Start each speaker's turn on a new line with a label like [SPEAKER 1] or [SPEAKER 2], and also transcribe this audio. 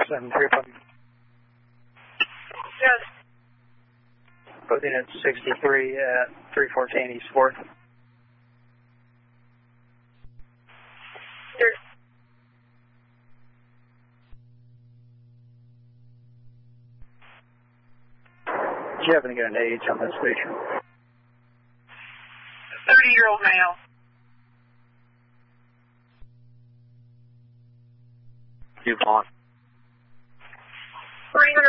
[SPEAKER 1] 735.
[SPEAKER 2] Yes.
[SPEAKER 1] Posting at 63 at 314 East 4th.
[SPEAKER 2] Sure.
[SPEAKER 1] Do you happen to get an age on this patient?
[SPEAKER 2] 30-year-old male.
[SPEAKER 3] DuPont.
[SPEAKER 2] 300